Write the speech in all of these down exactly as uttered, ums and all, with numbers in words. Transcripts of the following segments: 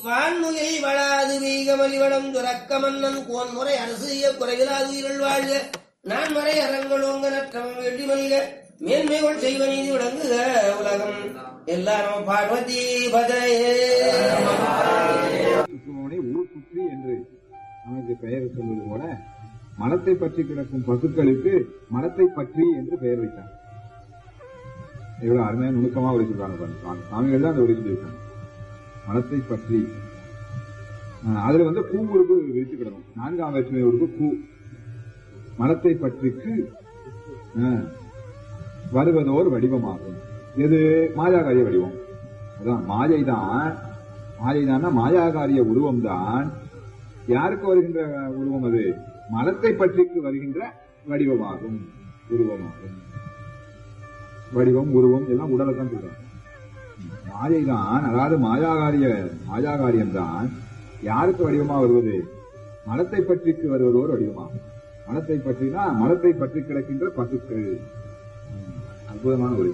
வான்முகில் வளாது வீகமலிவடம் துறக்க மன்னன் கோன்முறை அரசிய குறைவிலாது உயிர்கள் வாழ்க நான் மறை அறங்களோங்க நற்றமம் வெள்ளி மல்க மேன்மைகள் செய்வ நீதி விளங்குக உலகம் எல்லாரும் பார்வதி பதையே ஊர் சுற்றி என்று நமக்கு பெயர் சொல்வது போல மனத்தை பற்றி கிடக்கும் பசுக்களுக்கு மனத்தை பற்றி என்று பெயர் வைத்தார். எவ்வளவு அருமையா நுணுக்கமா உரை சொல்றாங்க. சாமிகள் தான் அந்த உரை சொல்லியிருக்காங்க. மனத்தை பற்றி அதுல வந்து பூ உறுப்பு விரித்து கிடக்கும். நான்காம் வேற்றுமை உறுப்பு பூ. மனத்தை பற்றிக்கு வருவதோர் வடிவமாகும். எது? மாயாகாரிய வடிவம். அதான் மாயை தான். மாயை தான் மாயாகாரிய உருவம் தான். யாருக்கு வருகின்ற உருவம்? அது மனத்தை பற்றிக்கு வருகின்ற வடிவமாகும், உருவமாகும். வடிவம் உருவம் எல்லாம் உடலை தான் சொல்றாங்க. மாயை தான், அதாவது மாயாகாரிய மாயாகாரியம் தான் யாருக்கு வடிவமா வருவது? மனத்தை பற்றிக்கு வருவதோர் வடிவமாகும். மனத்தை பற்றினா மனத்தை பற்றி கிடக்கின்ற பசுக்கள். அற்புதமான ஒரு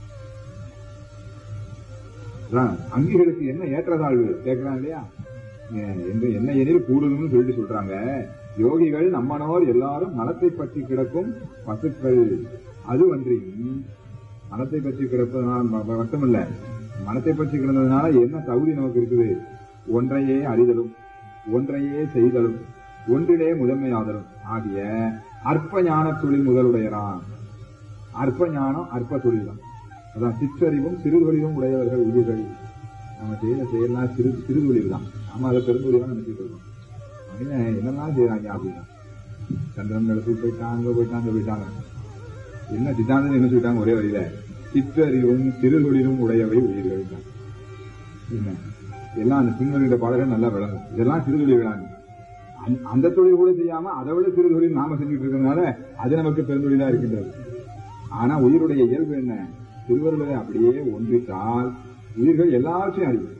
அங்கிகளுக்கு என்ன ஏற்றதாழ்வு கேட்கிறான் இல்லையா? என்ன எனில் கூடுதுன்னு சொல்லிட்டு சொல்றாங்க. யோகிகள் நம்மனோர் எல்லாரும் மனத்தை பற்றி கிடக்கும் பசுக்கள். அது ஒன்றி மனத்தை பற்றி கிடப்பதனால மட்டுமல்ல, மனத்தை பற்றி கிடந்ததுனால என்ன தகுதி நமக்கு இருக்குது? ஒன்றையே அறிதலும், ஒன்றையே செய்தலும், ஒன்றிலே முதன்மையாதலும் ஆகிய அற்ப ஞான தொழில் முதலுடையரான். அற்ப ஞானம் அற்ப தொழில் தான். அதான் சிற்றறிவும் சிறு தொழிலும் உடையவர்கள் உயிர்கள். நம்ம செய்யற செயலாம் சிறு சிறு தொழில் தான். நாம அதை பெருந்தொழில் தான் நினைச்சிட்டு இருக்கோம். அப்படின்னா என்னெல்லாம் செய்யறாங்க அப்படின்னா, சந்திரன் இடத்துக்கு போயிட்டாங்க, அங்க போயிட்டாங்க, அங்க போயிட்டாங்க. என்ன சித்தாந்தம் என்ன சொல்லிட்டாங்க ஒரே வழியில? சிற்றறிவும் சிறு தொழிலும் உடையவை உயிர்கள் தான். என்ன எல்லாம் அந்த பின்வருகிற பாடல்கள் நல்லா விளங்கும். இதெல்லாம் சிறு தொழில்களாங்க. அந்த தொழில் கூட செய்யாம அதை விட சிறு தொழில் நாம செஞ்சுட்டு இருக்கிறதுனால அது நமக்கு பெருந்தொழிலா இருக்கின்றது. ஆனா உயிருடைய இயல்பு என்ன? திருவருளை அப்படியே ஒன்றிட்டால் உயிர்கள் எல்லாவற்றையும் அறியும்.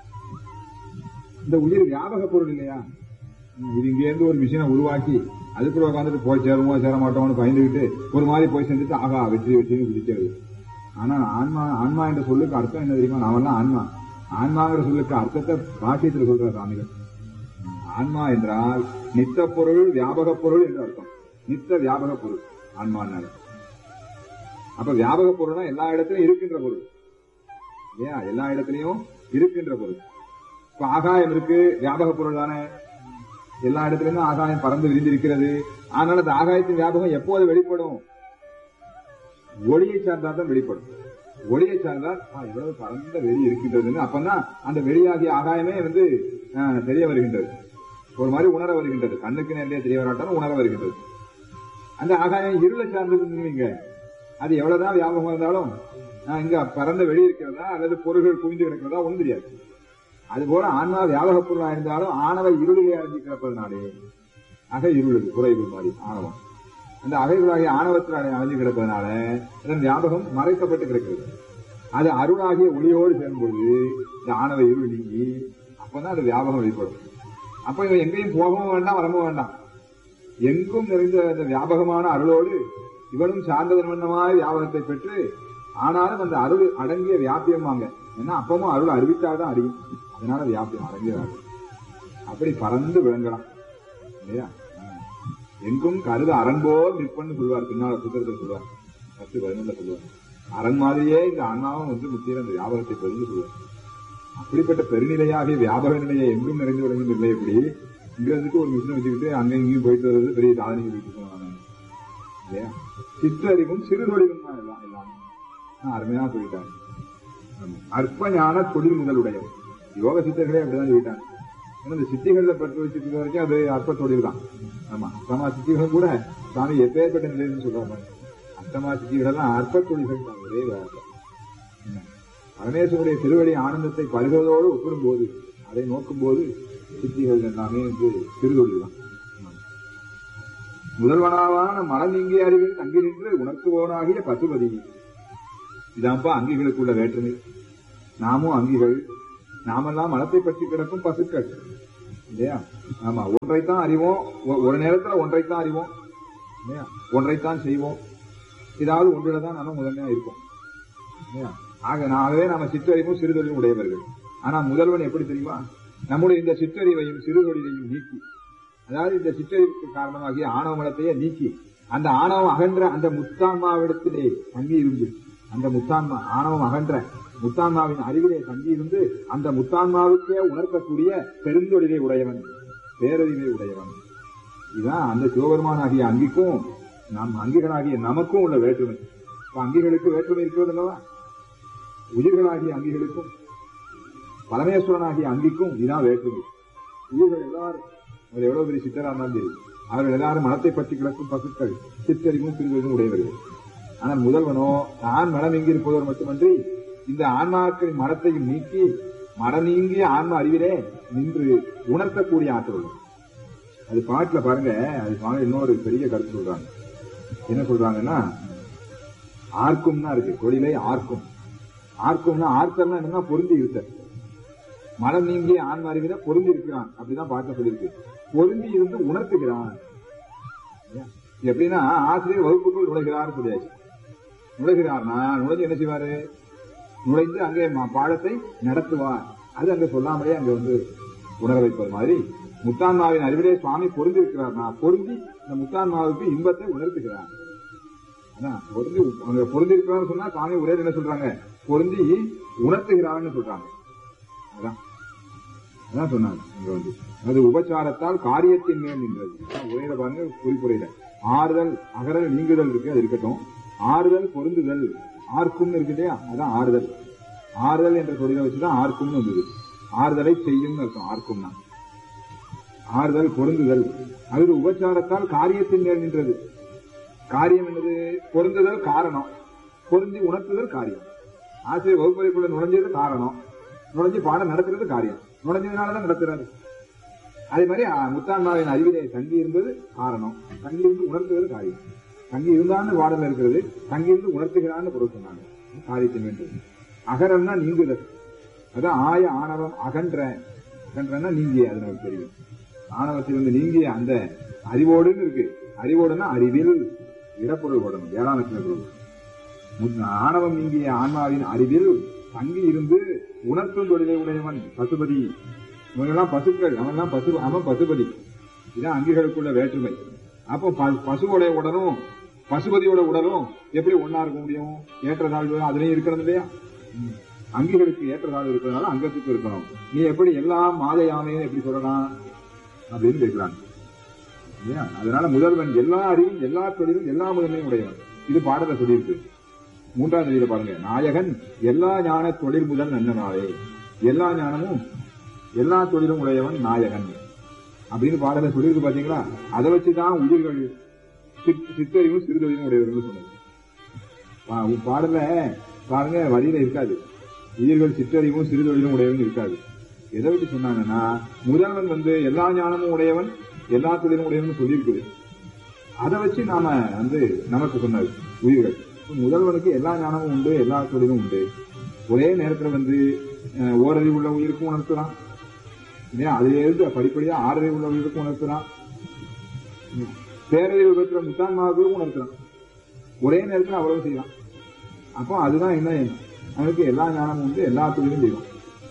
இந்த உயிர் வியாபக பொருள் இல்லையா? இது இங்க இருந்து ஒரு மிஷினை உருவாக்கி அதுக்குள்ள உட்காந்துட்டு போய் சேருமோ சேர மாட்டோம்னு பயந்துகிட்டு ஒரு மாதிரி போய் செஞ்சுட்டு ஆகா வெற்றி வெற்றின்னு குதிக்கிறது. ஆனா ஆன்மா ஆன்மா என்ற சொல்லுக்கு அர்த்தம் என்ன தெரியுமா? நாமெல்லாம் ஆன்மா. ஆன்மாங்கிற சொல்லுக்கு அர்த்தத்தை பாக்கியத்தில் சொல்ற சாமிகள். ஆன்மா என்றால் நித்த பொருள் வியாபக பொருள் என்று அர்த்தம். நித்த வியாபக பொருள் ஆன்மானால. அப்ப வியாபக பொருள்னா எல்லா இடத்திலும் இருக்கின்ற பொருள் இல்லையா? எல்லா இடத்திலையும் இருக்கின்ற பொருள். இப்ப ஆகாயம் இருக்கு, வியாபக பொருள் தானே. எல்லா இடத்திலும் ஆகாயம் பறந்து விரிந்திருக்கிறது. ஆனால் அந்த ஆகாயத்தின் வியாபகம் எப்போது வெளிப்படும்? ஒளியை சார்ந்தால் தான் வெளிப்படும். ஒளியை சார்ந்தால் இவ்வளவு பறந்த வெளி இருக்கின்றதுன்னு அப்பதான் அந்த வெளியாகிய ஆகாயமே வந்து தெரிய வருகின்றது. ஒரு மாதிரி உணர வருகின்றது. கண்ணுக்கு நேரடியாக தெரிய வராட்டாலும் உணர வருகின்றது. அந்த ஆகாயம் இருளை சார்ந்தது. அது எவ்வளவுதான் வியாபகம் இருந்தாலும் இங்க பறந்த வெளி இருக்கிறதா அல்லது பொருள்கள் குவிந்து கிடக்கிறதா ஒன்றும் தெரியாது. அது போல ஆன்மா வியாபக பொருளா இருந்தாலும் ஆணவ இருளிலே அடைஞ்சு கிடப்பதனாலே அகை இருள் குறைவு மாதிரி ஆணவம். அந்த அகைகளாகிய ஆணவத்தில் அடைஞ்சு கிடப்பதனால அதன் வியாபகம் மறைக்கப்பட்டு கிடக்கிறது. அது அருளாகிய ஒளியோடு சேரும்போது இந்த ஆணவ இருள் நீங்கி அப்பதான் அது வியாபகம் வெளிப்படும். அப்ப இவன் எங்கேயும் போகவும் வேண்டாம், வரவும் வேண்டாம். எங்கும் நிறைந்த அந்த வியாபகமான அருளோடு இவனும் சார்ந்ததன் வண்ணமாக வியாபகத்தை பெற்று ஆனாலும் அந்த அருள் அடங்கிய வியாபியமாங்க. ஏன்னா அப்பவும் அருள் அறிவித்தால்தான் அறியும். அதனால வியாபியம் அடங்கிய அப்படி பறந்து விளங்கலாம் இல்லையா? எங்கும் கருது அரண்போல் நிற்பன்னு சொல்லுவார். பின்னால சுத்திரத்தை சொல்லுவார். பத்து பதினொன்றுல சொல்லுவார். அரண் மாதிரியே இந்த அண்ணாவும் வந்து முத்திர அந்த வியாபகத்தை பெருந்து சொல்லுவார். அப்படிப்பட்ட பெருநிலையாகிய வியாபக நிலையை எங்கும் நிறைந்து விளங்குகின்ற நிலை எப்படி? இங்க வந்துட்டு ஒரு மிஷினை வச்சுக்கிட்டு அங்க இங்கேயும் போயிட்டு வர்றது பெரிய சாதனை போயிட்டு போனாங்க இல்லையா? சிற்றறிவும் சிறு தொழிலும் தான் எல்லாம் எல்லாமே அருமையா சொல்லிட்டாங்க. அற்ப ஞான தொழில் முதலுடைய யோக சித்தர்களே அப்படிதான் சொல்லிட்டாங்க. ஏன்னா இந்த சித்திகளை பற்றி வச்சுட்டு வரைக்கும் அது அற்ப தொழில் தான். ஆமா, அஷ்டமா சித்திகளும் கூட சாமி எப்பேற்பட்ட நிலைன்னு சொல்றாங்க. அஷ்டமா சித்திகள் எல்லாம் அற்ப தொழில்கள் தான். ஒரே பரமேஸ்வருடைய திருவடி ஆனந்தத்தை பருகுவதோடு ஒப்பிடும் போது அதை நோக்கும் போது சித்திகள் எல்லாமே வந்து திருதொழில் தான். முதல்வனாவான மனம் நீங்கிய அறிவில் தங்கி நின்று உணர்த்துவோனாகிய பசுபதி. இதான்ப்பா அங்கிகளுக்குள்ள வேற்றுமை. நாமும் அங்கிகள். நாமெல்லாம் மனத்தை பற்றி கிடக்கும் பசுக்கள் இல்லையா? ஆமா, ஒன்றைத்தான் அறிவோம். ஒரு நேரத்துல ஒன்றைத்தான் அறிவோம் இல்லையா? ஒன்றைத்தான் செய்வோம். ஏதாவது ஒன்றில தான் நாம முதன்மையா இருப்போம் இல்லையா? ஆக ஆகவே நாம சிற்றறிவும் சிறுதொழிலும் உடையவர்கள். ஆனா முதல்வன் எப்படி தெரியுமா? நம்முடைய இந்த சிற்றறிவையும் சிறுதொழிலையும் நீக்கி, அதாவது இந்த சிற்றறிவுக்கு காரணமாகிய ஆணவ மலத்தையே நீக்கி அந்த ஆணவம் அகன்ற அந்த முத்தான்மாவிடத்திலே தங்கி இருந்து, அந்த முத்தான்மா ஆணவம் அகன்ற முத்தான்மாவின் அறிவிலே தங்கி இருந்து அந்த முத்தான்மாவுக்கே உணர்த்தக்கூடிய பெருந்தொழிலை உடையவன், பேரறிவை உடையவன். இதுதான் அந்த சிவபெருமானாகிய அங்கிக்கும் நம் அங்கிகளாகிய நமக்கும் உள்ள வேற்றுமை. இப்ப அங்கிகளுக்கு வேற்றுமை இருக்கிறது அல்லவா? உயிர்களாகிய அங்கிகளுக்கும் பரமேஸ்வரனாகிய அங்கிக்கும் இதான் வேற்றுமை. உயிர்கள் எல்லாரும் அவர் எவ்வளவு பெரிய சித்தரா இருந்தாலும் சரி, அவர்கள் எல்லாரும் மனத்தை பற்றி கிடக்கும் பசுக்கள், சித்தறிவும் சிறுவதும் உடையவர்கள். ஆனால் முதல்வனோ தான் மனம் எங்கிருப்பதோடு மட்டுமன்றி இந்த ஆன்மாக்களின் மனத்தையும் நீக்கி மனம் நீங்கிய ஆன்மா அறிவிலே நின்று உணர்த்தக்கூடிய ஆற்றல். அது பாட்டுல பாருங்க, அது பாருங்க இன்னொரு பெரிய கருத்து சொல்றாங்க. என்ன சொல்றாங்கன்னா, ஆர்க்கும்னா இருக்கு, தொழிலை ஆர்க்கும். ஆர்க்கும்னா ஆர்த்தம்னா என்னன்னா பொருந்தி இருக்க. மனம் நீங்கிய ஆன்மா அறிவில பொருந்தி இருக்கிறான், அப்படிதான் பாட்டு சொல்லியிருக்கு. பொருந்தி இருந்து உணர்த்துகிறான். எப்படின்னா ஆசிரியர் வகுப்புக்குள் நுழைகிறார் சொல்லியாச்சு. நுழைகிறார்னா நுழைஞ்சு என்ன செய்வாரு? நுழைந்து அங்கே பாடத்தை நடத்துவார். அது அங்க சொல்லாமலே அங்க வந்து உணர வைப்பது மாதிரி முத்தான்மாவின் அறிவிலே சுவாமி பொருந்தி இருக்கிறார்னா பொருந்தி இந்த முத்தான்மாவுக்கு இன்பத்தை உணர்த்துகிறார். அதான் பொருந்தி அங்க பொருந்தி இருக்கிறான்னு சொன்னா சுவாமி ஒரே என்ன சொல்றாங்க? பொருந்தி உணர்த்துகிறான்னு சொல்றாங்க. அதான் அதான் சொன்னாங்க. இங்க வந்து அது உபச்சாரத்தால் காரியத்தின் மேல் நின்றது. உரையில பாருங்க, குறிப்புரையில ஆறுதல் அகரல் நீங்குதல் இருக்கு, அது இருக்கட்டும். ஆறுதல் பொருந்துதல் ஆர்க்கும் இருக்கு இல்லையா? அதான் ஆறுதல். ஆறுதல் என்ற தொழிலை வச்சுதான் ஆர்க்கும்னு வந்தது. ஆறுதலை செய்யும் அர்த்தம் ஆர்க்கும்னா. ஆறுதல் பொருந்துதல் அது உபச்சாரத்தால் காரியத்தின் மேல் நின்றது. காரியம் என்னது? பொருந்துதல் காரணம், பொருந்தி உணர்த்துதல் காரியம். ஆசிரியர் வகுப்பறைக்குள்ள நுழைஞ்சது காரணம், நுழைஞ்சு பாடம் நடத்துறது காரியம். நுழைஞ்சதுனாலதான் நடத்துறாரு. அதே மாதிரி முத்தான்மாவின் அறிவிலே தங்கி இருந்தது காரணம், தங்கி இருந்து உணர்த்துவது காரியம். தங்கி இருந்தான்னு பாடல இருக்கிறது, தங்கி இருந்து உணர்த்துகிறான்னு பொருள் சொன்னாங்க. காரியத்தின் வேண்டும். அகரம்னா நீங்குதல். அதான் ஆய ஆணவம் அகன்ற. அகன்றன்னா நீங்கிய, அது நமக்கு தெரியும். ஆணவத்திலிருந்து நீங்கிய அந்த அறிவோடுன்னு இருக்கு. அறிவோடுன்னா அறிவில் இடப்பொருள் போடணும். ஏழாம் லட்சணம். ஆணவம் நீங்கிய ஆன்மாவின் அறிவில் தங்கி இருந்து உணர்த்தும் தொழிலை உடையவன் பசுபதி. இவங்கெல்லாம் பசுக்கள், அவன் பசு அவன் பசுபதி. இதான் அங்கிகளுக்குள்ள வேற்றுமை. அப்போ பசுவோடைய உடலும் பசுபதியோட உடலும் எப்படி ஒன்னா இருக்க முடியும்? ஏற்றத்தாழ்வு அதுலயும் இருக்கணும் இல்லையா? அங்கிகளுக்கு ஏற்றத்தாழ்வு இருக்கிறதுனால அங்கத்துக்கு இருக்கணும். நீ எப்படி எல்லாம் மாதையாமையும் எப்படி சொல்லலாம் அப்படின்னு கேட்கிறாங்க. அதனால முதல்வன் எல்லா அறிவும் எல்லா தொழிலும் எல்லா முதன்மையும் உடையவன். இது பாடல சொல்லியிருக்கு. மூன்றாம் தொழில பாருங்க, நாயகன் எல்லா ஞான தொழில் முதல் நன்னனாவே. எல்லா ஞானமும் எல்லா தொழிலும் உடையவன் நாயகன் அப்படின்னு பாடல சொல்லியிருக்கு. பாத்தீங்களா? அதை வச்சுதான் உயிர்கள் சித்தறிவும் சிறுதொழிலும் உடையவர்கள் சொன்னது. பாடல பாருங்க, வழியில இருக்காது உயிர்கள் சிற்றறிவும் சிறுதொழிலும் உடையவன் இருக்காது. எதை வச்சு சொன்னாங்கன்னா, முதல்வன் வந்து எல்லா ஞானமும் உடையவன் எல்லா தொழிலும் உடையவன் சொல்லியிருக்குது. அதை வச்சு நாம வந்து நமக்கு சொன்னது உயிர்கள். முதல்வனுக்கு எல்லா ஞானமும் உண்டு, எல்லா தொழிலும் உண்டு. ஒரே நேரத்தில் வந்து ஓரறிவு உள்ள உயிருக்கும் உணர்த்தலாம் இல்லையா? அதுல இருந்து படிப்படியா ஆறறிவு உள்ள உயிருக்கும் உணர்த்தலாம், பேரறிவு பெற்ற முத்தான்மாவுக்கும் உணர்த்தலாம். ஒரே நேரத்தில் அவ்வளவு செய்யலாம். அப்போ அதுதான் என்ன, அவனுக்கு எல்லா ஞானமும் உண்டு, எல்லா தொழிலும் செய்யலாம்.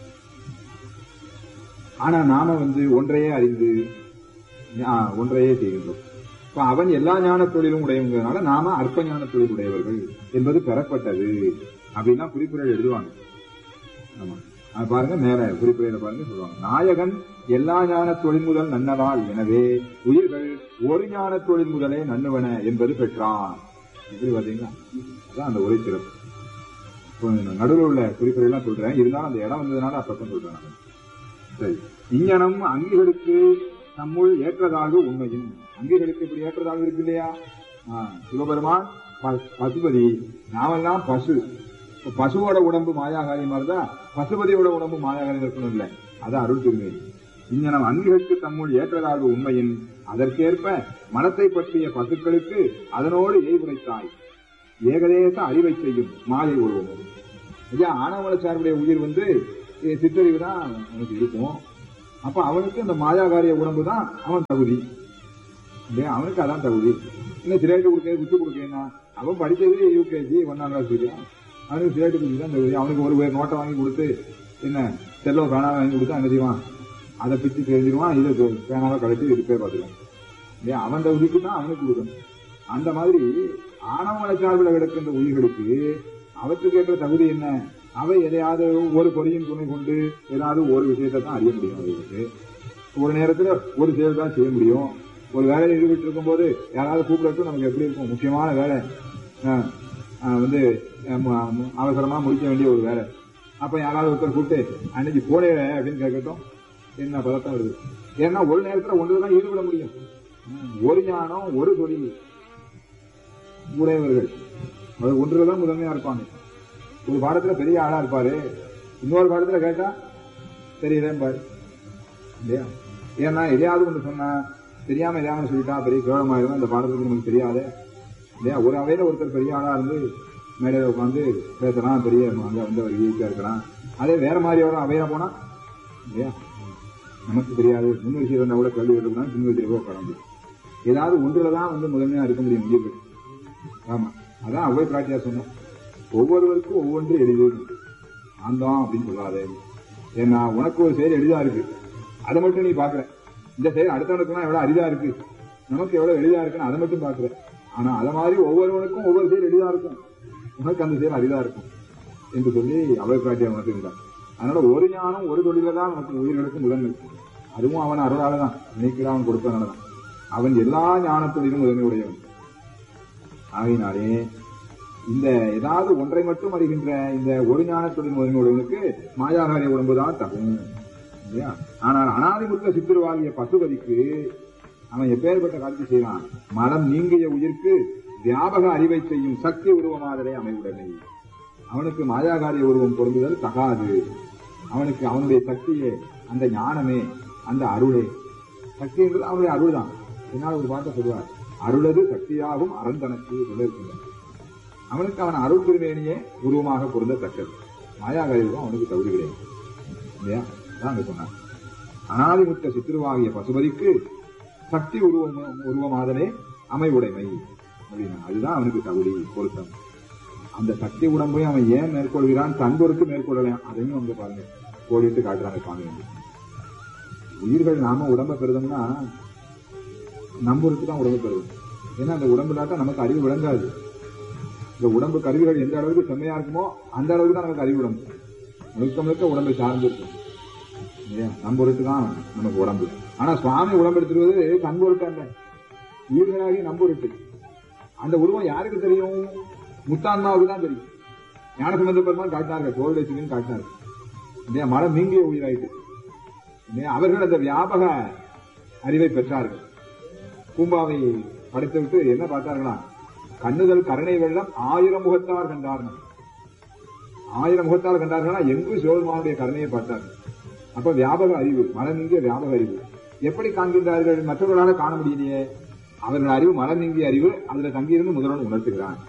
ஆனா நாம வந்து ஒன்றையே அறிந்து ஒன்றையே செய்கின்றோம். இப்ப அவன் எல்லா ஞான தொழிலும் உடையவங்கிறதுனால நாம அற்ப ஞான தொழில் உடையவர்கள் என்பது பெறப்பட்டது அப்படின்னா குறிப்புரையில் எழுதுவாங்க. ஆமா, பாருங்க மேல குறிப்புரையில பாருங்க சொல்லுவாங்க, நாயகன் எல்லா ஞான தொழில் முதல் நன்னவாள், எனவே உயிர்கள் ஒரு ஞான தொழில் முதலே நன்னுவன என்பது பெற்றான். எப்படி பாத்தீங்களா? அதான் அந்த ஒரே சிறப்பு. நடுவில் உள்ள குறிப்புரையெல்லாம் சொல்றேன், இருந்தாலும் அந்த இடம் வந்ததுனால அப்பதான் சொல்றேன். சரி, இஞ்ஞனம் அங்கிகளுக்கு நம்முள் ஏற்றதாழ்வு உண்மையும். அங்கிகளுக்கு இப்படி ஏற்றதாழ்வு இருக்கு இல்லையா? சிவபெருமான் பசுபதி, நாமெல்லாம் பசு. பசுவோட உடம்பு மாயாகாரியம் இருந்தா பசுபதியோட உடம்பு மாயாகாரியம் இருக்கணும் இல்ல? அதான் அருள் திருமை. இஞ்ஞனம் அங்கிகளுக்கு தம்முள் ஏற்றதாழ்வு உண்மையின் அதற்கேற்ப மனத்தை பற்றிய பசுக்களுக்கு அதனோடு எய்வுரைத்தாய் ஏகதேச அறிவை செய்யும் மாயை உருவம். ஐயா, ஆணவமல சார்புடைய உயிர் வந்து சிற்றறிவு தான் அவனுக்கு இருக்கும். அப்ப அவனுக்கு அந்த மாயாகாரிய உடம்பு தான் அவன் தகுதி இல்லையா? அவனுக்கு அதான் தகுதி. இன்னும் சிலேட்டு கொடுக்க விட்டு கொடுக்கா, அவன் படிச்சது யூகேஜி ஒன்னாம் கிளாஸ் வரைக்கும். அவனுக்கு சிலேட்டு குடிச்சு தான் தகுதி. அவனுக்கு ஒரு நோட்டை வாங்கி கொடுத்து என்ன செல்வம் பேனா வாங்கி கொடுத்தா என்ன செய்வான்? அதை பிச்சு தெரிஞ்சிருவான், இதை பேனாவை கழிச்சு இருப்பே பார்த்துக்கலாம் இல்லையா? அவன் தகுதிக்கு தான் அவனுக்கு கொடுக்கணும். அந்த மாதிரி ஆணவ சார்பில் கிடக்கின்ற உயிர்களுக்கு அவற்றுக்கு ஏற்ற தகுதி என்ன? அவை எதையாவது ஒரு பொறியின் துணை கொண்டு ஏதாவது ஒரு விஷயத்தை தான் அறிய முடியும். அவர்களுக்கு ஒரு நேரத்துல ஒரு செயல் தான் செய்ய முடியும். ஒரு வேலையை ஈடுபட்டு இருக்கும் போது யாராவது கூப்பிடட்டும் நமக்கு எப்படி இருக்கும்? முக்கியமான வேலை வந்து அவசரமா முடிக்க வேண்டிய ஒரு வேலை. அப்ப யாராவது ஒருத்தர் கூப்பிட்டு அன்னைக்கு போனே அப்படின்னு கேட்கட்டும், என்ன பதட்டம் வருது? ஏன்னா ஒரு நேரத்துல ஒன்றுதான் ஈடுபட முடியும். ஒரு ஞானம் ஒரு தொழில் உடையவர்கள் அது ஒன்றுதான் முதன்மையா இருப்பாங்க. ஒரு பாடத்துல பெரிய ஆளா இருப்பாரு, இன்னொரு பாடத்துல கேட்டா தெரியலேன்னு பாரு இல்லையா? ஏன்னா எதையாவது ஒன்று சொன்னா தெரியாம எதையாவது சொல்லிட்டா பெரிய கேவலமாயிரும். அந்த பாடத்துக்கு நமக்கு தெரியாது இல்லையா? ஒரு அவையில ஒருத்தர் பெரிய ஆளா இருந்து மேடையில உட்காந்து பேசலாம், பெரிய அங்க வந்து ஒரு ஈஸியா இருக்கலாம். அதே வேற மாதிரியோட அவையில போனா இல்லையா நமக்கு தெரியாது. முன் விஷயம் இருந்தா கூட கல்வி எடுக்கணும், பின் வச்சிருக்கோ கடந்து ஏதாவது ஒன்றுலதான் வந்து முதன்மையா இருக்க முடியும் உயிர்கள். ஆமா, அதான் அவ்வை பிராட்டியா சொன்னோம், ஒவ்வொருவருக்கும் ஒவ்வொன்று எளிது ஆந்தான் அப்படின்னு சொல்லாதே. ஏன்னா உனக்கு ஒரு செயல் எளிதா இருக்கு, அதை மட்டும் நீ பாக்குற. இந்த செயல் அடுத்தவனுக்குலாம் எவ்வளவு அரிதா இருக்கு, நமக்கு எவ்வளவு எளிதா இருக்குன்னு அதை மட்டும் பாக்குற. ஆனா அதை மாதிரி ஒவ்வொருவனுக்கும் ஒவ்வொரு செயல் எளிதா இருக்கும், உனக்கு அந்த செயல் அரிதா இருக்கும் என்று சொல்லி அவை பிராட்டியா உணர்த்திருந்தார். அதனால ஒரு ஞானம் ஒரு தொழில தான் நமக்கு உயிர்களுக்கு முதன்மை. அதுவும் அவன் அருளாலதான், நினைக்கிறா அவன் கொடுப்பதனாலதான். அவன் எல்லா ஞானத்தொழிலும் முதன்மை உடையவன். ஆகையினாலே இந்த ஏதாவது ஒன்றை மட்டும் அறிகின்ற இந்த ஒரு ஞானத்தொழில் முதன்மை உடையவனுக்கு மாயாகாரிய உடம்புதான் தகும் இல்லையா? ஆனால் அனாதிமுத்த சித்திரவாகிய பசுபதிக்கு அவன் எப்பேற்பட்ட காட்சி செய்யலாம்? மனம் நீங்கிய உயிர்க்கு வியாபக அறிவை செய்யும் சக்தி உருவமாதலே அமைவுடனே. அவனுக்கு மாயாகாரிய உருவம் பொருந்துதல் தகாது. அவனுக்கு அவனுடைய சக்தியே, அந்த ஞானமே, அந்த அருளே. சக்தி என்பது அவனுடைய அருள் தான். என்னால் ஒரு பாட்டை சொல்லுவார், அருளது சக்தியாகும் அறந்தனக்கு சொல்லியிருக்கின்றார். அவனுக்கு அவன் அருள் திருமேனியே உருவமாக பொருந்தத்தக்கது. மாயாகாரியம் அவனுக்கு தகுதி கிடையாது இல்லையா? அதான் அங்க சொன்னார். அனாதிமுத்த சித்திருவாகிய பசுபதிக்கு சக்தி உருவம் உருவமாதலே அமைவுடைமை அப்படின்னா அதுதான் அவனுக்கு தகுதி பொருத்தம். அந்த சக்தி உடம்பையும் அவன் ஏன் மேற்கொள்கிறான்? தன்பொருக்கு மேற்கொள்ளலாம். அதையும் வந்து பாருங்க, கோடிட்டு காட்டுறாங்க சுவாமி. உயிர்கள் நாம உடம்பை பெறுதோம்னா நம்புறதுக்கு தான் உடம்பு பெறுவோம். ஏன்னா அந்த உடம்பு இல்லாட்டா நமக்கு அறிவு விளங்காது. இந்த உடம்பு கருவிகள் எந்த அளவுக்கு செம்மையா இருக்குமோ அந்த அளவுக்கு தான் நமக்கு அறிவு உடம்பு முழுக்க முழுக்க உடம்பை சார்ந்திருக்கும் இல்லையா? நம்புறதுக்கு தான் நமக்கு உடம்பு. ஆனா சுவாமி உடம்பு எடுத்துருவது கண்பொருட்டு அல்ல, உயிர்களாகி நம்புருட்டு. அந்த உருவம் யாருக்கு தெரியும்? முத்தான்மாவுக்கு தான் தெரியும். ஞானசம்பந்த பெருமான் காட்டினார்கள், கோவிலேஸ்வரியும் காட்டினார்கள் இல்லையா? மனம் நீங்கிய உயிராயிட்டு இல்லையா? அவர்கள் அந்த வியாபக அறிவை பெற்றார்கள். பூம்பாவை படைத்து விட்டு என்ன பார்த்தார்களா? கண்ணுதல் கருணை வெள்ளம் ஆயிரம் முகத்தார் கண்டார்கள். ஆயிரம் முகத்தால் கண்டார்களா? எங்கும் சிவபெருமானுடைய கருணையை பார்த்தார்கள். அப்ப வியாபக அறிவு, மனம் நீங்கிய வியாபக அறிவு. எப்படி காண்கின்றார்கள்? மற்றவர்களால காண முடியலையே. அவர்கள் அறிவு மனம் நீங்கிய அறிவு, அதுல தங்கியிருந்து முதல்வன் உணர்த்துகிறான்.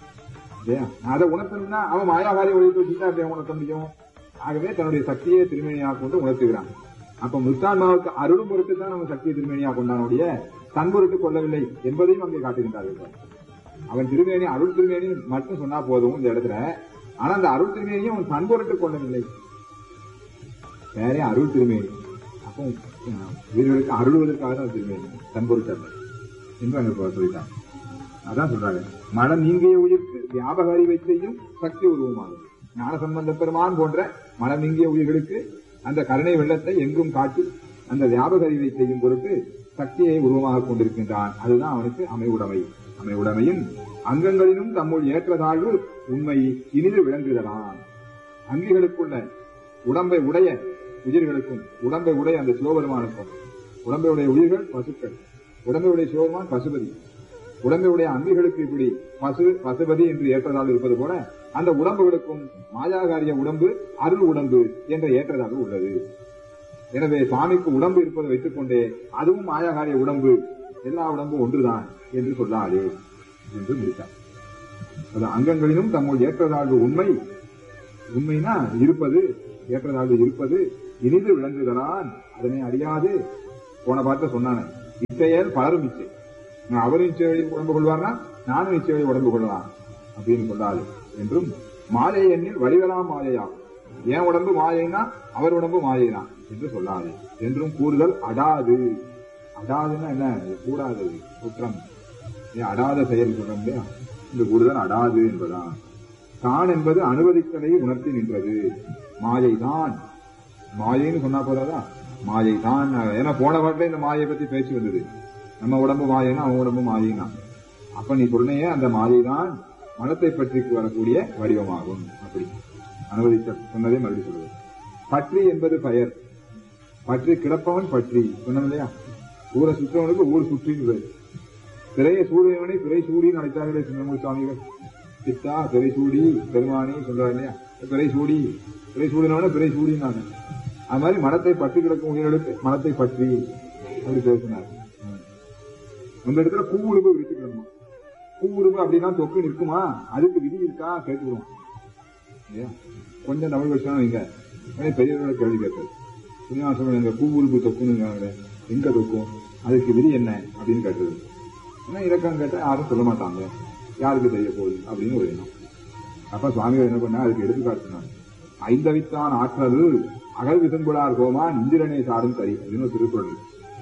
அதை உணர்த்தணும்னா அவன் மாயாகாரிய ஒழித்து வச்சுட்டா உணர்த்த முடியும். ஆகவே தன்னுடைய சக்தியை திருமேனியாக கொண்டு உணர்த்துகிறான். அப்ப முத்தான்மாவுக்கு அருளும் பொருட்டு தான் நம்ம சக்தியை திருமேனியாக கொண்டானுடைய தன் பொருட்டு கொள்ளவில்லை என்பதையும் அங்கே காட்டுகின்றார்கள். அவன் திருமேனி அருள் திருமேனி மட்டும் சொன்னா போதும் இந்த இடத்துல. ஆனா அந்த அருள் திருமேனியும் அவன் தன் பொருட்டு கொள்ளவில்லை, வேற அருள் திருமேனி. அப்போ வீரர்களுக்கு அருள்வதற்காக தான் திருமேனி, தன் பொருட்டு அல்ல என்று அங்க சொல்லிட்டாங்க. அதான் சொல்றாங்க, மனம் நீங்கிய உயிருக்கு வியாபக அறிவை செய்யும் சக்தி உருவமாகும். ஞான சம்பந்த பெருமான் போன்ற மனம் நீங்கிய உயிர்களுக்கு அந்த கருணை வெள்ளத்தை எங்கும் காட்டி அந்த வியாபக அறிவை செய்யும் பொருட்டு சக்தியை உருவமாக கொண்டிருக்கின்றான். அதுதான் அவனுக்கு அமைவுடைமை. அமைவுடைமையும் அங்கங்களிலும் தம்முள் ஏற்ற தாழ்வு உண்மை இனிது விளங்குதலான். அங்கிகளுக்குள்ள உடம்பை உடைய உயிர்களுக்கும் உடம்பை உடைய அந்த சிவபெருமானுக்கும், உடம்பை உடைய உயிர்கள் பசுக்கள், உடம்பை உடைய சிவபெருமான் பசுபதி. உடம்பை உடைய அங்கிகளுக்கு இப்படி பசு பசுபதி என்று ஏற்றதால் இருப்பது போல அந்த உடம்புகளுக்கும் மாயாகாரிய உடம்பு அருள் உடம்பு என்ற ஏற்றதாக உள்ளது. எனவே சுவாமிக்கு உடம்பு இருப்பதை வைத்துக் கொண்டே அதுவும் மாயாகாரிய உடம்பு, எல்லா உடம்பும் ஒன்றுதான் என்று சொல்லாதே என்று முடித்தார். அங்கங்களிலும் தம்முள் ஏற்றதாழ்வு உண்மை, உண்மைனா இருப்பது, ஏற்றதாழ்வு இருப்பது இனிது விளங்குகிறான். அதனை அறியாது போன பார்த்த சொன்னான இச்செயல் பலரும் இச்சை, அவரும் இச்சை வழி உடம்பு கொள்வார்னா நானும் இச்சை வழி உடம்பு கொள்ளலாம் அப்படின்னு சொல்லாது என்றும் மாயை எண்ணில் வடிவலாம் மாயையாகும். என் உடம்பு மாயைனா அவர் உடம்பு மாயைதான் என்று சொல்லாது என்றும் கூறுதல் அடாது. அடாதுன்னா என்ன? கூடாது, குற்றம், அடாத செயல் சொல்றோம் இல்லையா? இந்த கூறுதல் அடாது என்பதான். தான் என்பது அனுமதித்தலை உணர்த்தி நின்றது. மாயை தான், மாயைன்னு சொன்னா போதாதா? மாயை தான். ஏன்னா போன வாட்டில இந்த மாயை பத்தி பேச்சு வந்தது. நம்ம உடம்பு மாயைனா அவன் உடம்பு மாயினா. அப்ப நீ சொன்னையே அந்த மாயை தான் மனத்தை பற்றி வரக்கூடிய வடிவமாகும். அப்படி அனுமதித்த சொன்னதே மறுபடியும் சொல்வது. பற்றி என்பது பெயர். பற்றி கிடப்பவன் பற்றி சொன்னோம் இல்லையா? ஊரை சுற்றவனுக்கு ஊர் சுற்றி. திரையை சூடியவனை பிறை சூடின்னு அழைத்தார்களே சின்னமூர்த்தி சுவாமிகள். சித்தா பிறை சூடி பெருமானி சொல்றாரு இல்லையா? பிறை சூடி, பிறை சூடினவன பிறை சூடினாங்க. அது மாதிரி மனத்தை பற்றி கிடக்கும் உயிர்களுக்கு மனத்தை பற்றி அப்படி பேசினார். அந்த இடத்துல பூ உருவு விரிச்சுக்கணும். பூ உருவு அப்படின்னா தொக்கு நிற்குமா? அதுக்கு விதி இருக்கா கேட்டுக்கிறோம் இல்லையா? கொஞ்சம் தமிழ் வச்சோம் வைங்க, பெரியவர்களை கேள்வி கேட்பாரு. சீனிவாசன் எங்க பூ உருவு தொக்குன்னு எங்க தொக்கும், அதுக்கு விதி என்ன அப்படின்னு கேட்டது. ஏன்னா இலக்கம் கேட்டா யாரும் சொல்ல மாட்டாங்க, யாருக்கு தெரிய போகுது அப்படின்னு ஒரு எண்ணம். அப்ப சுவாமிகள் என்ன பண்ணா அதுக்கு எடுத்துக்காட்டுனாங்க. ஐந்தவித்தான் ஆற்றல் அகல் விசம்புடார் கோமான் இந்திரனை சாரும் தரி அப்படின்னு திருக்குறள்.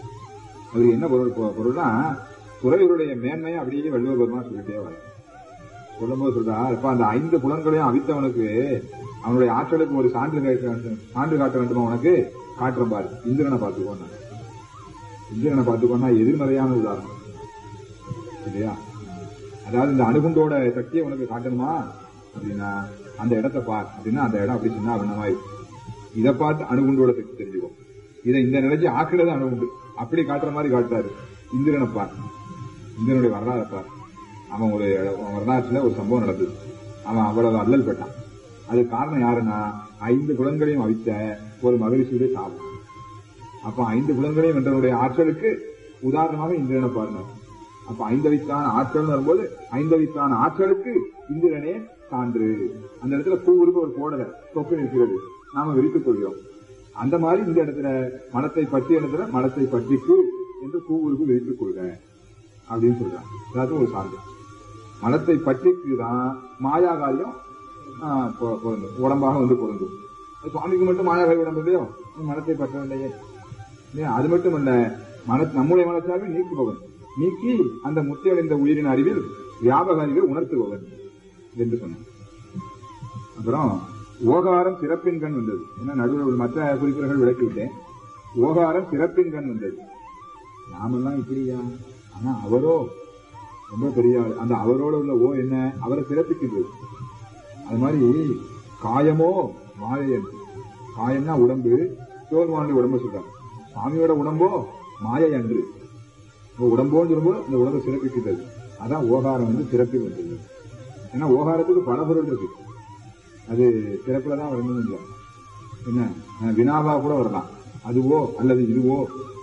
அது என்ன பொருள்? பொருள்னா துறையுடைய மேன்மையை அப்படியே வள்ளுவ பெருமான் சொல்லிட்டே வர சொல்லும் போது சொல்றா, இப்ப அந்த ஐந்து புலன்களையும் அவித்தவனுக்கு அவனுடைய ஆற்றலுக்கு ஒரு சான்று சான்று காட்ட வேண்டுமா? உனக்கு காட்டுற பாரு, இந்திரனை பார்த்துக்கோன்னா. இந்திரனை பார்த்துக்கோன்னா எதிர்மறையான உதாரணம் இல்லையா? அதாவது இந்த அணுகுண்டோட சக்தியை உனக்கு காட்டணுமா அப்படின்னா அந்த இடத்தை பார் அப்படின்னா அந்த இடம் அப்படி சொன்னா அப்படின்னா இதை பார்த்து அணுகுண்டோட சக்தி தெரிஞ்சுக்கும். இதை இந்த நிலைக்கு ஆக்கினது அணுகுண்டு அப்படி காட்டுற மாதிரி காட்டாரு. இந்திரனை பார், இந்திரனுடைய வரலாறு பார். அவன் ஒரு வரலாற்றுல ஒரு சம்பவம் நடந்தது. அவன் அவ்வளவு அல்லல் பெற்றான். அது காரணம் யாருன்னா ஐந்து குலங்களையும் அவித்த ஒரு மகிழ்ச்சியுடைய சாபம். அப்ப ஐந்து குலங்களையும் வென்றனுடைய ஆற்றலுக்கு உதாரணமாக இந்திரனை பாருங்க. அப்ப ஐந்தவித்தான ஆற்றல் வரும்போது ஐந்தவித்தான ஆற்றலுக்கு இந்திரனே சான்று. அந்த இடத்துல பூவுருக்கு ஒரு போடல தொப்பு நிற்கிறது, நாம விரித்துக் கொள்கிறோம். அந்த மாதிரி இந்த இடத்துல மனத்தை பற்றி இடத்துல மனத்தை பற்றிக்கு என்று பூவுருக்கு விரித்துக் கொள்க அப்படின்னு சொல்றாங்க. அதாவது ஒரு சான்று மனத்தை பற்றிக்கு தான் மாயாகாரியம் பொருந்தும், உடம்பாக வந்து பொருந்தும். சுவாமிக்கு மட்டும் மாயாகாரி உடம்பு இல்லையோ, மனத்தை பற்ற வேண்டிய. அது மட்டும் இல்ல, மன நம்முடைய மனசாவே நீக்குபவன், நீக்கி அந்த முத்தியடைந்த உயிரின் அறிவில் வியாபக அறிவை உணர்த்துபவன் என்று சொன்னார். அப்புறம் ஓகாரம் சிறப்பின் கண் வந்தது. ஏன்னா நடுவில் மற்ற குறிப்பிடர்கள் விளக்கிவிட்டேன். ஓகாரம் சிறப்பின் கண் வந்தது. நாமெல்லாம் இப்படியா? ஆனா அவரோ ரொம்ப பெரிய ஆள். அந்த அவரோட உள்ள ஓ என்ன? அவரை சிறப்பிக்கின்றது. அது மாதிரி காயமோ மாயன். காயம்னா உடம்பு, சிவபெருமானுடைய உடம்பு சொல்றாங்க. சாமியோட உடம்போ மாயை அன்று. உடம்போன்னு சொல்லும்போது இந்த உடம்பை சிறப்பிக்கின்றது. அதான் ஓகாரம் வந்து சிறப்பில் வந்தது. ஏன்னா ஓகாரத்துக்கு பல பொருள் இருக்கு. அது சிறப்புலதான் வரணும் இல்லை. என்ன வினாவா கூட வரலாம். அதுவோ அல்லது இதுவோ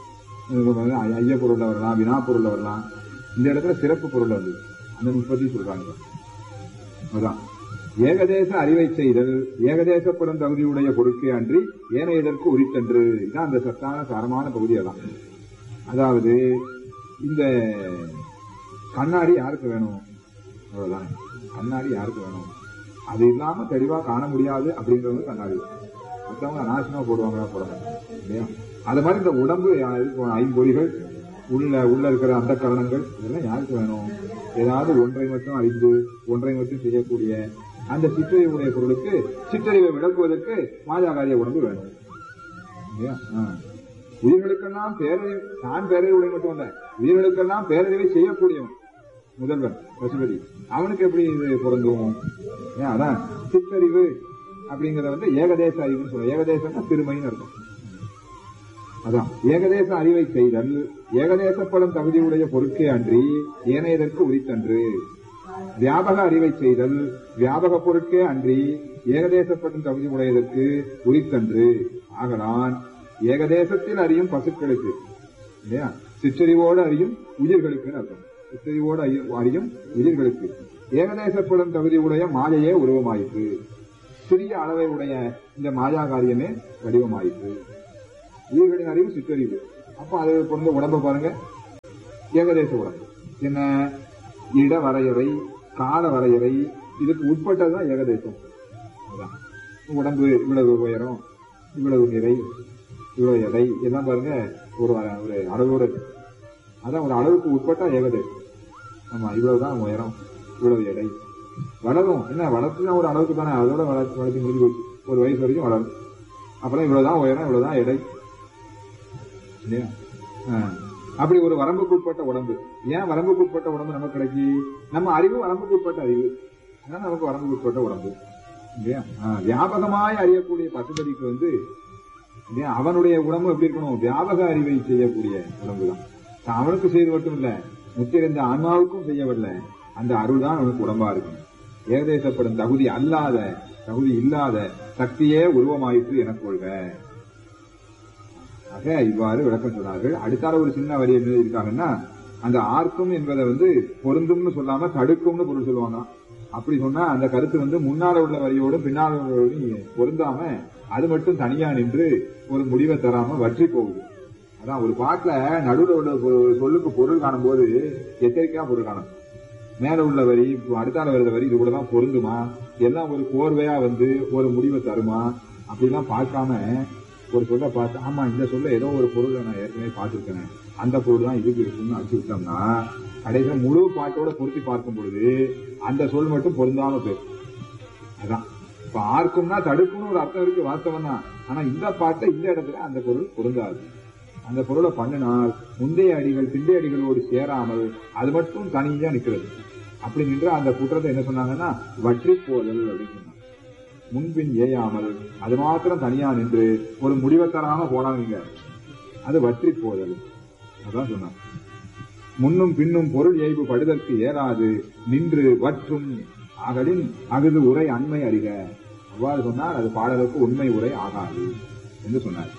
ஐய பொருள்ல வரலாம், வினா பொருள்ல வரலாம். இந்த இடத்துல சிறப்பு பொருள் வந்து அந்த முப்பத்தி சொல்றாங்க. அதான் ஏகதேச அறிவை செய்தல் ஏகதேசப்படும் தகுதியுடைய பொருட்கே அன்றி ஏனையதற்கு உரித்தன்று. இதுதான் அந்த சத்தான சாரமான பகுதியெல்லாம். அதாவது இந்த கண்ணாடி யாருக்கு வேணும்? அவ்வளவுதான். கண்ணாடி யாருக்கு வேணும்? அது இல்லாம தெளிவா காண முடியாது அப்படிங்கிறது கண்ணாடி. மற்றவங்க அனாவசியமா போடுவாங்களா? போட மாட்டாங்க இல்லையா? அது மாதிரி இந்த உடம்பு ஐம்பொறிகள் உள்ள உள்ள இருக்கிற அந்த கரணங்கள் இதெல்லாம் யாருக்கு வேணும்? ஏதாவது ஒன்றை மட்டும் அறிந்து ஒன்றை மட்டும் செய்யக்கூடிய அந்த சிற்றறிவுடைய பொருளுக்கு சிற்றறிவை விளக்குவதற்கு மாயாகாரிய உடம்பு வேணும் இல்லையா? உயிர்களுக்கெல்லாம் பேரறிவு, தான் பேரறிவுடைய மட்டும் அல்ல, உயிர்களுக்கெல்லாம் பேரறிவை செய்யக்கூடியவன் முதல்வன் பசுபதி. அவனுக்கு எப்படி இது பொருந்தும்? அதான் சிற்றறிவு அப்படிங்கறத வந்து ஏகதேச அறிவுன்னு சொல்ல. ஏகதேசம்னா திருமைன்னு இருக்கும். அதான் ஏகதேச அறிவை செய்தல் ஏகதேசப்படும் தகுதியுடைய பொருட்கே அன்றி ஏனையதற்கு உரித்தன்று. வியாபக அறிவை செய்தல் வியாபக பொருட்கே அன்றி ஏகதேசப்படும் தகுதி உடையதற்கு உரித்தன்று. ஆகலான் ஏகதேசத்தில் அறியும் பசுக்களுக்கு இல்லையா, சிற்றறிவோடு அறியும் உயிர்களுக்கு அர்த்தம். சிற்றறிவோடு அறியும் உயிர்களுக்கு ஏகதேசப்படும் தகுதி உடைய மாயையே உருவமாயிற்று. சிறிய அளவை உடைய இந்த மாயா காரியமே வடிவமாயிற்று. உயிர்களின் அறிவு சிற்றறிவு. அப்ப அது பொருந்த உடம்பை பாருங்க, ஏகதேச உடம்பு. என்ன இட வரையறை, கால வரையறை, இதுக்கு உட்பட்டதுதான் ஏகதேசம். உடம்பு இவ்வளவு உயரம், இவ்வளவு நிறை, இவ்வளவு எடை எல்லாம் பாருங்க ஒரு ஒரு அளவோடு. அதான் ஒரு அளவுக்கு உட்பட்டா ஏகதேசம். ஆமா, இவ்வளவுதான் உயரம், இவ்வளவு எடை. வளரும் என்ன, வளர்த்துதான் ஒரு அளவுக்கு தானே, அதோட வளர்ச்சி வளர்ச்சி முடிஞ்சு போச்சு. ஒரு வயசு வரைக்கும் வளரும். அப்புறம் இவ்வளவுதான் உயரம், இவ்வளவுதான் எடை இல்லையா? அப்படி ஒரு வரம்புக்கு உட்பட்ட உடம்பு. ஏன் வரம்புக்கு உட்பட்ட உடம்பு நமக்கு கிடைக்கி? நம்ம அறிவு வரம்புக்கு உட்பட்ட அறிவு, அதனால நமக்கு வரம்புக்கு உட்பட்ட உடம்பு இல்லையா? வியாபகமாய் அறியக்கூடிய பசுபதிக்கு வந்து அவனுடைய உடம்பு எப்படி இருக்கணும்? வியாபக அறிவை செய்யக்கூடிய உடம்பு தான். அவனுக்கு செய்து மட்டும் இல்ல, முத்திருந்த ஆன்மாவுக்கும் செய்யவில்ல. அந்த அருள் தான் அவனுக்கு உடம்பா இருக்கணும். ஏகதேசப்படும் தகுதி அல்லாத, தகுதி இல்லாத சக்தியே உருவமாயிற்று எனக் கொள்க. ஆக இவ்வாறு விளக்கம் சொன்னார்கள். அடுத்தால ஒரு சின்ன வரி என்ன இருக்காங்கன்னா, அந்த ஆர்க்கும் என்பதை வந்து பொருந்தும்னு சொல்லாம தடுக்கும்னு பொருள் சொல்லுவாங்க. அப்படி சொன்னா அந்த கருத்து வந்து முன்னால உள்ள வரியோடும் பின்னால உள்ளவரோடும் பொருந்தாம அது மட்டும் தனியா நின்று ஒரு முடிவை தராம வற்றி போகுது. அதான் ஒரு பாட்டுல நடுவில் உள்ள சொல்லுக்கு பொருள் காணும் போது எச்சரிக்கையா பொருள் காணும். மேல உள்ள வரி அடுத்தால வருத வரி இது கூட தான் பொருந்துமா, எல்லாம் ஒரு கோர்வையா வந்து ஒரு முடிவை தருமா அப்படிலாம் பார்க்காம ஒரு சொல்ல பார்த்து, ஆமா இந்த சொல்ல ஏதோ ஒரு பொருளை நான் ஏற்கனவே பார்த்திருக்கேன், அந்த பொருள் தான் இதுக்கு இருக்குன்னு அடிச்சு விட்டோம்னா கடைசியில முழு பாட்டோட பொருத்தி பார்க்கும் பொழுது அந்த சொல் மட்டும் பொருந்தாம போயிடும். அதான் இப்ப ஆர்க்கும்னா தடுக்கும்னு ஒரு அர்த்தம் இருக்கு, வாஸ்தவம் தான். ஆனா இந்த பாட்டை இந்த இடத்துல அந்த பொருள் பொருந்தாது. அந்த பொருளை பண்ணினால் முந்தைய அடிகள் பிந்தைய அடிகளோடு சேராமல் அது மட்டும் தனியா நிக்கிறது. அப்படி நின்ற அந்த குற்றத்தை என்ன சொன்னாங்கன்னா வற்றி போதல் அப்படின்னு சொன்னாங்க. முன்பின் ஏயாமல் அது மாத்திரம் தனியா நின்று ஒரு முடிவை தராம போனாங்க, அது வற்றி போதல். அதான் சொன்னாங்க. முன்னும் பின்னும் பொருள் ஏய்வு படுதற்கு ஏறாது நின்று வற்றும் ஆகலின் அகுது உரை அண்மை அறிக. அவ்வாறு சொன்னால் அது பாடலுக்கு உண்மை உரை ஆகாது என்று சொன்னார்.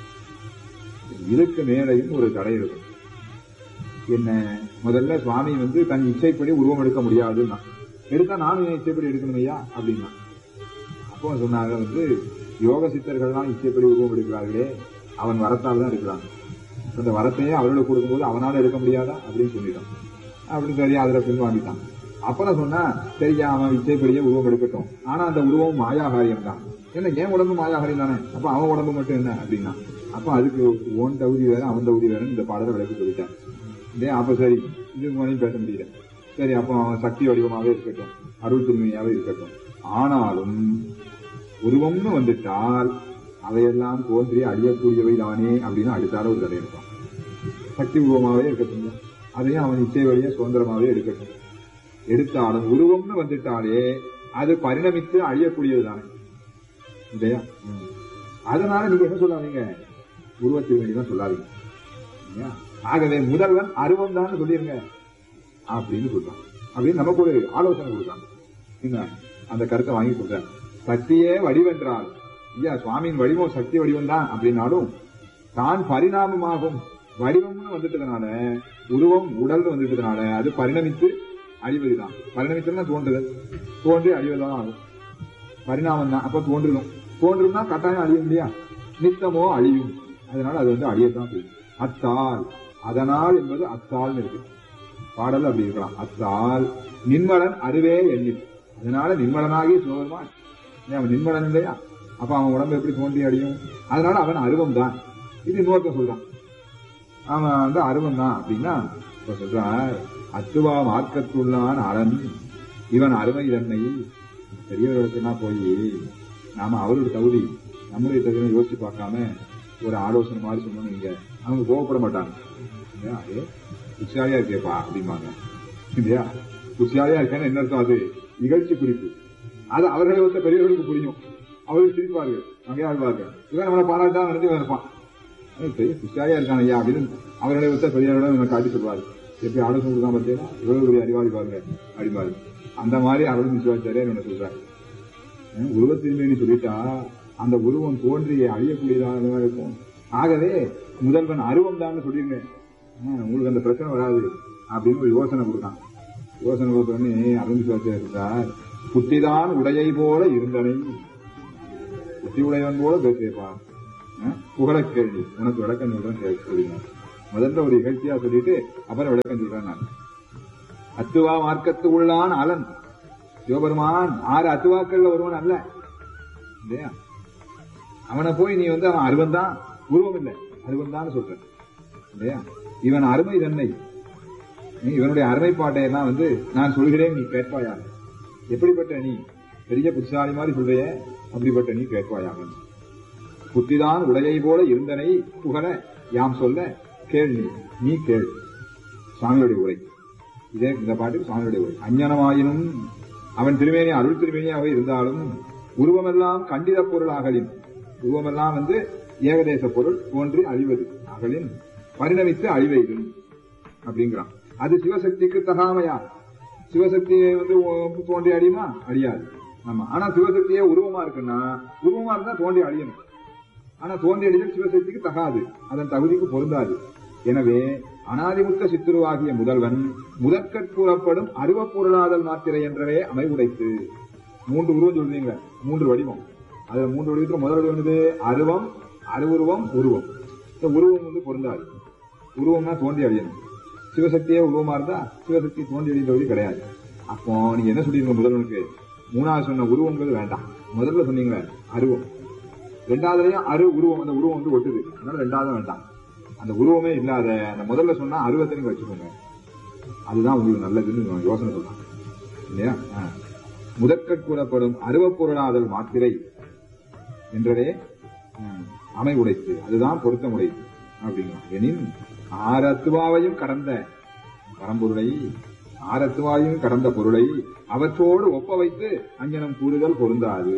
இதுக்கு மேலையும் ஒரு தடை இருக்கும். என்ன, முதல்ல சுவாமி வந்து தன் இச்சைப்படி உருவம் எடுக்க முடியாதுன்னா, எடுத்தா நானும் என் இச்சைப்படி எடுக்கணும் ஐயா அப்படின்னா. அப்போ சொன்னாங்க வந்து யோக சித்தர்கள்லாம் இச்சைப்படி உருவம் எடுக்கிறார்களே, அவன் வரத்தால் தான் எடுக்கிறாங்க. அந்த வரத்தையே அவர்களுக்கு கொடுக்கும்போது அவனால எடுக்க முடியாதா அப்படின்னு சொல்லிட்டான். அப்படின்னு சரி அதுல பின் வாங்கிட்டான். அப்புறம் சொன்னா சரியா அவன் இச்சைப்படியே உருவம் எடுக்கட்டும், ஆனா அந்த உருவம் மாயாகாரியம் தான். ஏன்னா ஏன் உடம்பு மாயாகாரியம் தானே, அப்ப அவன் உடம்பு மட்டும் என்ன அப்படின்னா, அப்ப அதுக்கு ஓன் தகுதி வேற அவன் தகுதி வேறன்னு இந்த பாடலை விளக்கி சொல்லிட்டான். இல்லையா? அப்ப சரி இதுக்கு மேலேயும் பேச முடியல. சரி அப்போ அவன் சக்தி வடிவமாவே இருக்கட்டும், அருள் தூய்மையாவே இருக்கட்டும். ஆனாலும் உருவம்னு வந்துட்டால் அவையெல்லாம் தோன்றி அழியக்கூடியவை தானே அப்படின்னு அடுத்தால ஒரு தடை இருப்பான். சக்தி உருவமாவே இருக்கட்டும், அதையும் அவன் இச்சை வழியா சுதந்திரமாவே எடுக்கட்டும். எடுத்தாலும் உருவம்னு வந்துட்டாலே அது பரிணமித்து அழியக்கூடியது தானே இல்லையா? அதனால நீங்க என்ன சொல்லாதீங்க, உருவத்திருவணிதான் சொல்லாதீங்க. ஆகவே முதல்வன் அருவம் தான் சொல்லிருங்க அப்படின்னு சொல்றான். அப்படின்னு நமக்கு ஒரு ஆலோசனை கொடுத்தாங்க. அந்த கருத்தை வாங்கி கொடுத்தாங்க. சக்தியே வடிவென்றால் ஐயா சுவாமியின் வடிவம் சக்தி வடிவம் தான் அப்படின்னாலும் தான் பரிணாமமாகும் வடிவம்னு வந்துட்டதுனால, உருவம் உடல் வந்துட்டதுனால அது பரிணமித்து அழிவதுதான். பரிணமித்துனா தோன்றுதல், தோன்றி அழிவதுதான் ஆகும். பரிணாமம் தான். அப்ப தோன்றும் தோன்றும்னா கட்டாயம் அழியும் இல்லையா? நித்தமோ அழியும். அதனால அது வந்து அழியத்தான் செய்யும். அத்தால், அதனால் என்பது அத்தால் இருக்கு. பாடல் அப்படி இருக்கலாம். அத்தால் நின்மலன் அருவே எண்ணி, அதனால நின்மலனாகி சோதமா அவன் நின்மலன் இல்லையா? அப்ப அவன் உடம்பு எப்படி தோன்றி அடியும்? அதனால அவன் அருவம் தான். இது இன்னொருத்த சொல்றான், அவன் வந்து அருவம் தான் அப்படின்னா இப்ப சொல்றான், அத்துவா மார்க்கத்துள்ளான் அரண் இவன் அருமை தன்மை. பெரியவர்களுக்குன்னா போய் நாம அவரோட தகுதி நம்முடைய தகுதி யோசிச்சு பார்க்காம ஒரு ஆலோசனை மாதிரி சொன்னோம், நீங்க அவங்க கோவப்பட மாட்டாங்க. புத்தியாலியா இருக்கேப்பா அப்படிம்பாங்க இல்லையா? புத்தியாலியா இருக்கேன்னு என்ன அர்த்தம்? அது நிகழ்ச்சி குறிப்பு. அது அவர்களை வந்து பெரியவர்களுக்கு புரியும். அவர்கள் சிரிப்பார்கள், அங்கையாழ்வார்கள். இவன் நம்மளை பாராட்டா நடந்து இருப்பான், பெரிய புத்தியாலியா இருக்கான் ஐயா அப்படின்னு அவர்களை வச்ச பெரியவர்களும் காட்டி சொல்வாரு. எப்படி ஆலோசனை கொடுக்காம பார்த்தீங்கன்னா இவ்வளவு பெரிய அறிவாளி பாருங்க அப்படிப்பாரு. அந்த மாதிரி அவரும் விசுவாச்சாரியா என்ன சொல்றாரு, உருவத்தின்மை சொல்லிட்டா அந்த உருவம் தோன்றி அழியக்கூடியதாக இருக்கும். ஆகவே முதல்வன் அருவம் தான் சொல்லிருங்க, உங்களுக்கு அந்த பிரச்சனை வராது அப்படின்னு ஒரு யோசனை கொடுத்தான். யோசனை கொடுத்தோடனே அருண் விசுவாச்சியா இருக்கிறார், புத்திதான் உடையை போல இருந்தனை, புத்தி உடையவன் போல பேசியப்பா, புகழ கேள்வி உனக்கு விளக்கம் சொல்றேன் சொல்லுங்க. முதல்ல ஒரு நிகழ்ச்சியா சொல்லிட்டு அப்புறம் விளக்கம் சொல்றேன் நான். அத்துவா மார்க்கத்து உள்ளான் அலன் சிவபெருமான் ஆறு அத்துவாக்கள்ல ஒருவன் அல்ல இல்லையா? அவனை போய் நீ வந்து அவன் அருவன் தான், உருவம் இல்லை அருவன் தான் சொல்ற இல்லையா? இவன் அருமை தன்னை, இவனுடைய அருமைப்பாட்டை எல்லாம் வந்து நான் சொல்கிறேன் நீ கேட்பாயாக. எப்படிப்பட்ட நீ பெரிய புத்திசாலி மாதிரி சொல்றைய, அப்படிப்பட்ட நீ கேட்பாயாக. புத்திதான் உடையை போல இருந்தனை புகழ யாம் சொல்ல கேள் நீ நீ கேள். சுவாமியுடைய உரை இதே, இந்த பாட்டுக்கு சுவாமியுடைய உரை. அஞ்ஞனமாயினும் அவன் திருமேனி அருள் திருமேனியாக இருந்தாலும் உருவமெல்லாம் கண்டித பொருள் ஆகலின், உருவமெல்லாம் வந்து ஏகதேச பொருள் தோன்றி அழிவது ஆகலின் பரிணமித்து அழிவைகள் அப்படிங்கிறான். அது சிவசக்திக்கு தகாமையா? சிவசக்தியை வந்து தோன்றி அழியுமா? அழியாது. ஆமா. ஆனா சிவசக்தியே உருவமா இருக்குன்னா, உருவமா இருந்தா தோன்றி அழியணும். ஆனா தோன்றி அழிதல் சிவசக்திக்கு தகாது, அதன் தகுதிக்கு பொருந்தாது. எனவே அனாதிமுத்த சித்துருவாகிய முதல்வன் முதற்கற் கூறப்படும் அருவப்பொருளாதல் மாத்திரை என்றவே அமைவுடைத்து. மூன்று உருவம் சொல்றீங்க, மூன்று வடிவம். அதுல மூன்று வடிவத்துக்கு முதல் வடிவம் வந்து அருவம், அருவுருவம், உருவம். இந்த உருவம் வந்து பொருந்தாது. உருவம்னா தோன்றி அழியணும். சிவசக்தியே உருவமா இருந்தா சிவசக்தி தோன்றி அழிய தகுதி கிடையாது. அப்போ நீங்க என்ன சொல்லிருங்க, முதல்வனுக்கு மூணாவது சொன்ன உருவங்கிறது வேண்டாம். முதல்ல சொன்னீங்களே அருவம், ரெண்டாவதுலயும் அரு உருவம், அந்த உருவம் வந்து ஒட்டுது, அதனால ரெண்டாவது வேண்டாம். அந்த உருவமே இல்லாத அந்த முதல்ல சொன்னா அருவத்தை நீங்க வச்சுக்கோங்க, அதுதான் உங்களுக்கு நல்லதுன்னு யோசனை சொல்றாங்க இல்லையா? முதற்கற் கூறப்படும் அருவப்பொருளாதல் மாத்திரை என்றே அமை உடைத்து, அதுதான் பொருத்தம் உடைத்து அப்படிங்கிறான். எனின் ஆரத்துவாவையும் கடந்த பரம்பொருளை, ஆரத்துவாவையும் கடந்த பொருளை அவற்றோடு ஒப்ப வைத்து அஞ்சனம் கூறுதல் பொருந்தாது.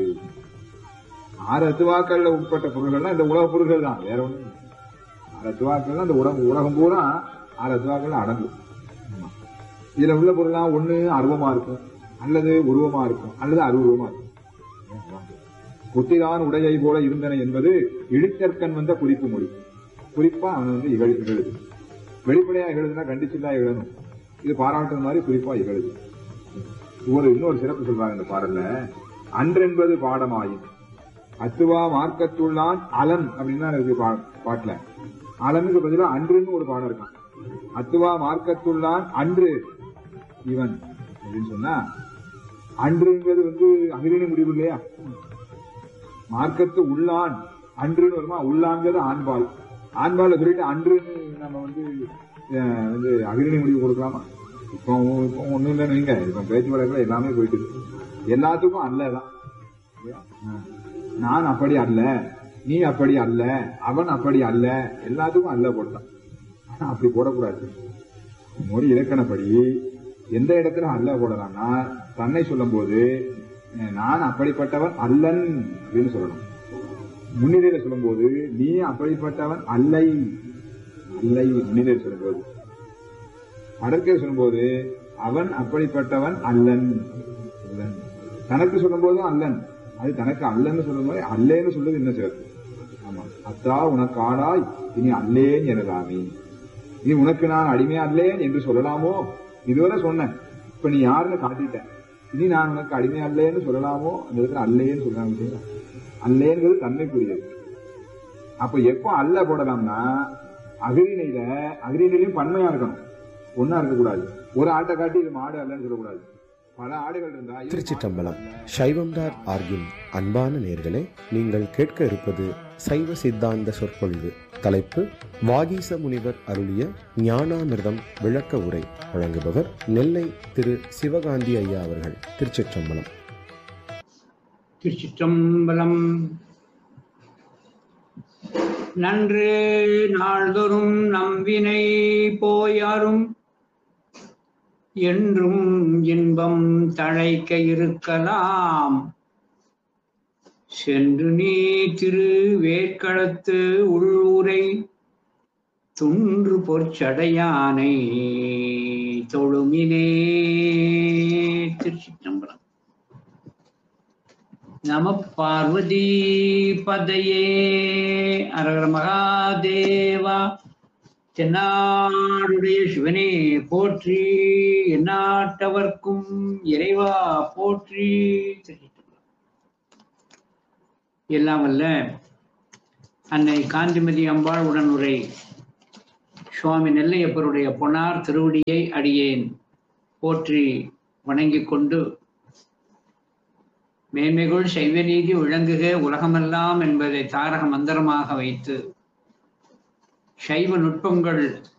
ஆறு அத்துவாக்கள்ல உட்பட்ட பொருள்கள்லாம் இந்த உலக பொருள்கள் தான், வேற ஒண்ணு. ஆறு அத்துவாக்கள்லாம் இந்த உலகம் உலகம் பூரா ஆறு அத்துவாக்கள் அடங்கும். இதுல உள்ள பொருள்லாம் ஒண்ணு அருவமா இருக்கும், அல்லது உருவமா இருக்கும், அல்லது அருவமா இருக்கும். குத்திதான் உடையை போல இருந்தன என்பது இழித்தற்கண் வந்த குறிப்பு மொழி. குறிப்பா அவன் வந்து இகழ் இகழுது. வெளிப்படையா இகழுதுன்னா கண்டிச்சுல்லா இகழணும், இது பாராட்டுற மாதிரி குறிப்பா இகழுது. ஒரு இன்னொரு சிறப்பு சொல்றாங்க இந்த பாடல்ல. அன்றென்பது பாடமாயின் அத்துவா மார்க்கத்துள்ளான் அலன் அப்படின்னா இருக்கு பாட்டுல. அலனுக்கு பதிலா அன்றுன்னு ஒரு பாடம் இருக்கான். அத்துவா மார்க்கத்துள்ளான் அன்று இவன் அப்படின்னு சொன்னா, அன்றுங்கிறது வந்து அகிரிணி முடிவு இல்லையா? மார்க்கத்து உள்ளான் அன்றுன்னு வருமா? உள்ளாங்கிறது ஆண்பால், ஆண்பால சொல்லிட்டு அன்றுன்னு நம்ம வந்து வந்து அகிரிணி முடிவு கொடுக்கலாமா? இப்போ இப்போ ஒண்ணும் இல்லைன்னு வைங்க, இப்போ பேச்சு வழக்கில் எல்லாமே போயிட்டு எல்லாத்துக்கும் அல்லதான். நான் அப்படி அல்ல, நீ அப்படி அல்ல, அவன் அப்படி அல்ல, எல்லாத்துக்கும் அல்ல போட்டான். ஆனா அப்படி போடக்கூடாது. மொழி இலக்கணப்படி எந்த இடத்துல அல்ல போடலாம்னா, தன்னை சொல்லும் போது நான் அப்படிப்பட்டவன் அல்லன் அப்படின்னு சொல்லணும். முன்னிலையில சொல்லும் போது நீ அப்படிப்பட்டவன் அல்லை, அல்லை முன்னிலையில சொல்லும் போது. அடற்கை சொல்லும் போது அவன் அப்படிப்பட்டவன் அல்லன், அல்லன். தனக்கு சொல்லும் போதும் அல்லன், அது தனக்கு அல்லன்னு சொல்லும் போது அல்லேன்னு சொல்றது என்ன சேர்த்து. ஆமா, அத்தா உனக்கு ஆடாய் இனி அல்லேன் எனலாமே, நீ உனக்கு நான் அடிமையா அல்லேன் என்று சொல்லலாமோ? இதுவரை சொன்னேன், இப்ப நீ யாருன்னு காட்டிட்ட, இனி நான் உனக்கு அடிமை அல்லேன்னு சொல்லலாமோ? அந்த இடத்துல அல்லேன்னு சொல்றாங்க. அல்லேங்கிறது தன்மைக்குரியது. அப்ப எப்ப அல்ல போடலாம்னா, அகிரிணையில அகிரிணையிலையும் பன்மையா இருக்கணும், ஒன்னா இருக்கக்கூடாது. ஒரு ஆட்டை காட்டி இது மாடு அல்லன்னு சொல்லக்கூடாது, பல ஆடுகள் இருந்தா. திருச்சிற்றம்பலம். சைவம்டார் ஆர்கின் அன்பான நேயர்களே, நீங்கள் கேட்க இருப்பது சைவ சித்தாந்த சொற்பொழிவு. தலைப்பு வாகீச முனிவர் அருளிய ஞானாமிர்தம் விளக்க உரை. வழங்குபவர் நெல்லை திரு சிவகாந்தி ஐயா அவர்கள். திருச்சிற்றம்பலம். திருச்சிற்றம்பலம். நன்று நாள்தோறும் நம்பினை போயாரும் என்றும் இன்பம் தழைக்க இருக்கலாம். சென்று நீ திரு வேட்களத்து உள்ளூரை துன்று பொற்சடையானை தொழுமினே. திருச்சிற்றம்பலம். நம பார்வதி பதையே. அரகர மகாதேவா. தென்னாடுடைய சிவனே போற்றி, எந்நாட்டவர்க்கும் இறைவா போற்றி. எல்லாம் வல்ல அன்னை காந்திமதி அம்பாள் உடனுரை சுவாமி நெல்லையப்பருடைய பொன்னார் திருவடியை அடியேன் போற்றி வணங்கிக் கொண்டு, மேன்மைகுள் சைவ நீதி விளங்குக உலகமெல்லாம் என்பதை தாரக மந்திரமாக வைத்து சைவ நுட்பங்கள்